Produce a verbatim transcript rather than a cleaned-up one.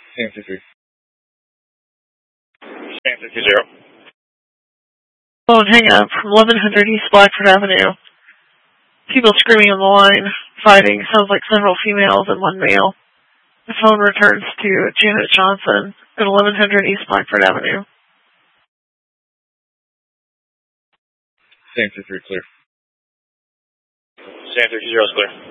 Same two three. Same two two zero. Phone hang up from eleven hundred East Blackford Avenue. People screaming on the line, fighting. Sounds like several females and one male. The phone returns to Janet Johnson at eleven hundred East Blackford Avenue. Same two three clear. Same two two zero is clear.